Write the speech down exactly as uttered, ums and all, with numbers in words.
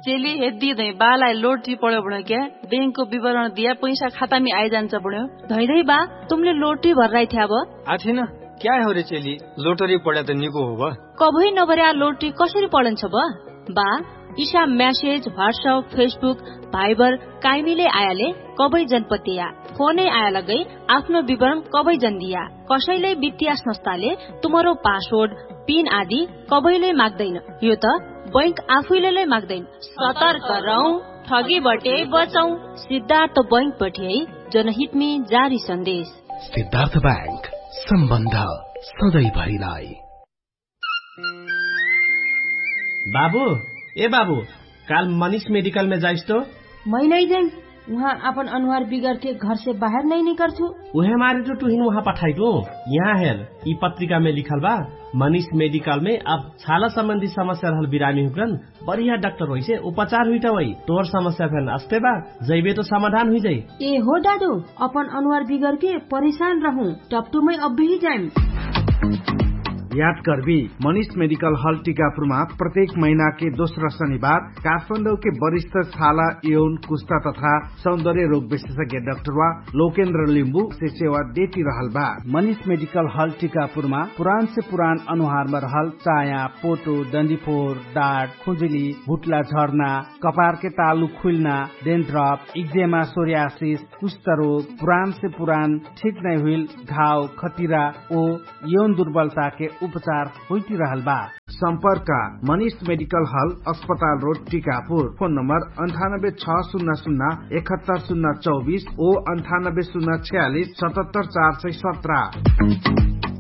चेली हेदी धै बालाई लोटरी पड्यो बढ्यो क्या बैंकको विवरण दिया पैसा खातामी आइजान्छ बढ्यो धैधै बा तुमले लोटरी भर्राइ थ्या अब आथेन क्या हो रे चेली लोटरी पड्या त निको हो बा कभै नभर्या लोटरी कसरी पढन्छ बा बा Isha message WhatsApp Facebook Viber काइमीले आयाले कबै जनपतिया फोनै आया लगै आफ्नो विवरण कबै जन दिया कसैले वित्तीय संस्थाले तुम्हारो पासवर्ड पिन आदि कबैले माग्दैन यो त बैंक आफैले माग्दैन सतर्क रहौ ठगी बटे बचौ सिद्धार्थ बैंक बटे जनहितमी जारी सन्देश सिद्धार्थ बैंक सम्बन्ध सधैँभरिलाई। बाबू ए बाबू काल मनीष मेडिकल में जाइस तो मैं नहीं जाऊँ वहाँ अपन अनुहार बिगड़ के घर से बाहर नहीं निकल छू उहे मारे तो तुहिन वहाँ पठाई दो यहाँ हेर ई पत्रिका में लिखल बा मनीष मेडिकल में अब छाला संबंधी समस्या रहल बिरामी हुकन बढ़िया डॉक्टर होई से उपचार हुई वही तोर समस्या फेन अस्ते बा जैबे तो समाधान हुई जाई। ए हो दादू अपन अनुहार बिगड़ के परेशान रहूं टपटू में अब भी जाए याद करबी मनीष मेडिकल हॉल टीकापुरमा प्रत्येक महीना के दोस्रो शनिबार काठमाडौँ के वरिष्ठ छाला यौन कुष्ठा तथा सौंदर्य रोग विशेषज्ञ डाक्टर वा लोकेन्द्र लिम्बू से सेवा देती रहल बा। मनीष मेडिकल हॉल टीकापुरमा पुरान से पुरान अनुहार में रहल चाया पोटो डंडीफोर डाँट खुजुली भुटला झर्ना कपार के तालु खुलना डेन्ड्रप इक्जेमा सोरियासिस कुष्ठ रोग पुरान से पुरान ठीक नहीं हुई घाव खतिरा ओ यौन दुर्बलता के उपचार होती रहल बा। संपर्क मनीष मेडिकल हॉल अस्पताल रोड टीकापुर फोन नंबर अंठानब्बे छ शून्य शून्य इकहत्तर शून्य चौबीस ओ अंठानब्बे शून्य छियालीस सतहत्तर चार सौ सत्रह।